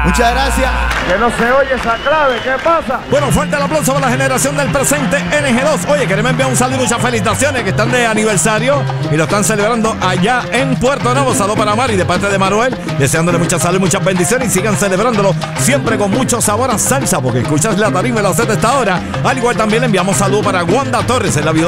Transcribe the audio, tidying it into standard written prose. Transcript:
Muchas gracias. Que no se oye esa clave, ¿qué pasa? Bueno, fuerte el aplauso para la generación del presente NG2. Oye, queremos enviar un saludo y muchas felicitaciones que están de aniversario y lo están celebrando allá en Puerto Nuevo. Saludos para Mari de parte de Manuel, deseándole mucha salud y muchas bendiciones y sigan celebrándolo siempre con mucho sabor a salsa, porque escuchas la tarima y la Z esta hora. Al igual también le enviamos saludos para Wanda Torres en la video